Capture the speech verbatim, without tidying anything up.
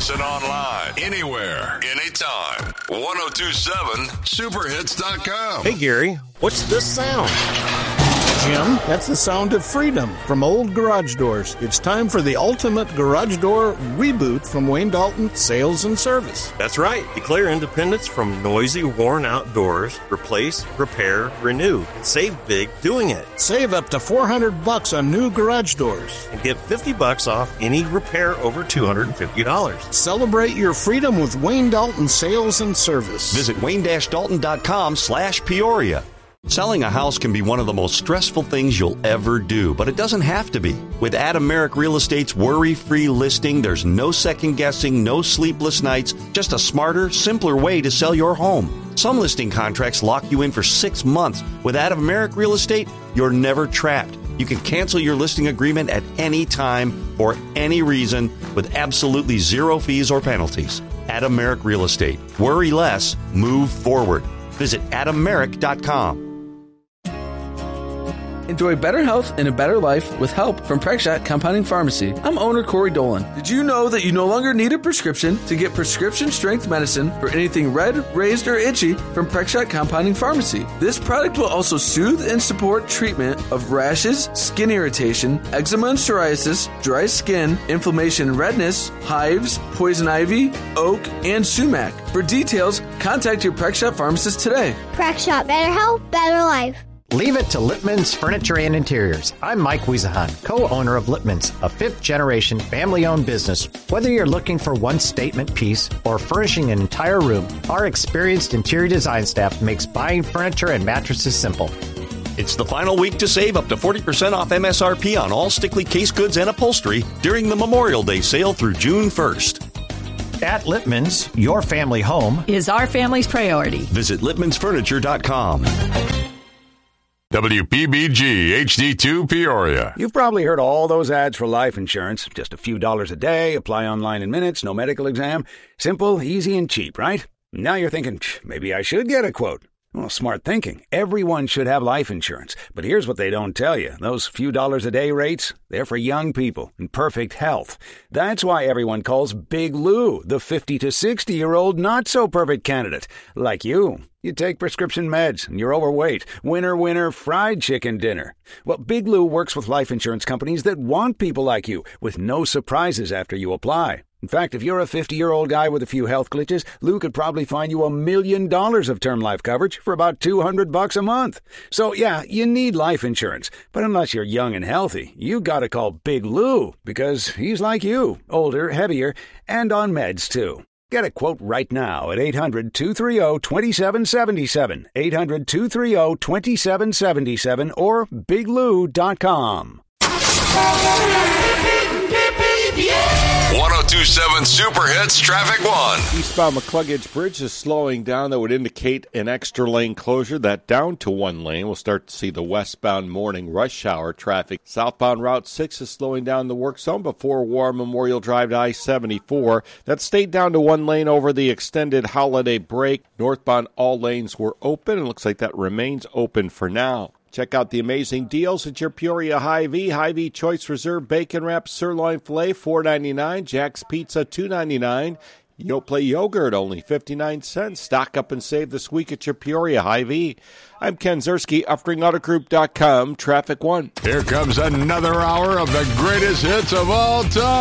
Listen online, anywhere, anytime. ten twenty-seven super hits dot com. Hey, Gary, what's this sound? Jim, that's the sound of freedom from Old Garage Doors. It's time for the ultimate garage door reboot from Wayne Dalton Sales and Service. That's right. Declare independence from noisy, worn-out doors. Replace, repair, renew. Save big doing it. Save up to four hundred bucks on new garage doors. And get fifty bucks off any repair over two hundred fifty dollars. Celebrate your freedom with Wayne Dalton Sales and Service. Visit wayne dash dalton dot com slash Peoria. Selling a house can be one of the most stressful things you'll ever do, but it doesn't have to be. With Adam Merrick Real Estate's worry-free listing, there's no second-guessing, no sleepless nights, just a smarter, simpler way to sell your home. Some listing contracts lock you in for six months. With Adam Merrick Real Estate, you're never trapped. You can cancel your listing agreement at any time for any reason with absolutely zero fees or penalties. Adam Merrick Real Estate. Worry less, move forward. Visit adam merrick dot com. Enjoy better health and a better life with help from Prexshot Compounding Pharmacy. I'm owner Corey Dolan. Did you know that you no longer need a prescription to get prescription-strength medicine for anything red, raised, or itchy from Prexshot Compounding Pharmacy? This product will also soothe and support treatment of rashes, skin irritation, eczema and psoriasis, dry skin, inflammation and redness, hives, poison ivy, oak, and sumac. For details, contact your Prexshot pharmacist today. Prexshot, better health, better life. Leave it to Lippman's Furniture and Interiors. I'm Mike Wiesahan, co-owner of Lippman's, a fifth-generation family-owned business. Whether you're looking for one statement piece or furnishing an entire room, our experienced interior design staff makes buying furniture and mattresses simple. It's the final week to save up to forty percent off M S R P on all Stickley case goods and upholstery during the Memorial Day sale through June first. At Lippman's, your family home is our family's priority. Visit lippmans furniture dot com. W P B G H D two Peoria. You've probably heard all those ads for life insurance. Just a few dollars a day, apply online in minutes, no medical exam. Simple, easy, and cheap, right? Now you're thinking, maybe I should get a quote. Well, smart thinking. Everyone should have life insurance. But here's what they don't tell you. Those few dollars a day rates, they're for young people in perfect health. That's why everyone calls Big Lou the fifty to sixty-year-old not-so-perfect candidate. Like you. You take prescription meds and you're overweight. Winner, winner, fried chicken dinner. Well, Big Lou works with life insurance companies that want people like you with no surprises after you apply. In fact, if you're a fifty-year-old guy with a few health glitches, Lou could probably find you a million dollars of term life coverage for about two hundred bucks a month. So, yeah, you need life insurance. But unless you're young and healthy, you gotta call Big Lou because he's like you, older, heavier, and on meds, too. Get a quote right now at eight hundred, two three zero, two seven seven seven, eight hundred, two three zero, two seven seven seven, or big lou dot com. ten twenty-seven Super Hits Traffic one. Eastbound McCluggage Bridge is slowing down. That would indicate an extra lane closure. That down to one lane. We'll start to see the westbound morning rush hour traffic. Southbound Route six is slowing down the work zone before War Memorial Drive to I seventy-four. That stayed down to one lane over the extended holiday break. Northbound, all lanes were open. It looks like that remains open for now. Check out the amazing deals at your Peoria Hy-Vee. Hy-Vee Choice Reserve Bacon Wrap Sirloin Filet, four ninety-nine. Jack's Pizza, two ninety-nine. Yoplait Yogurt, only fifty-nine cents. Stock up and save this week at your Peoria Hy-Vee. I'm Ken Zerski, Uftring Auto Group dot com, Traffic One. Here comes another hour of the greatest hits of all time.